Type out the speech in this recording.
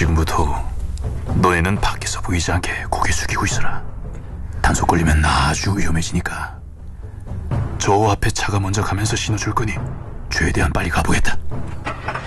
지금부터 너네는 밖에서 보이지 않게 고개 숙이고 있어라. 단속 걸리면 아주 위험해지니까. 저 앞에 차가 먼저 가면서 신호 줄 거니 최대한 빨리 가보겠다.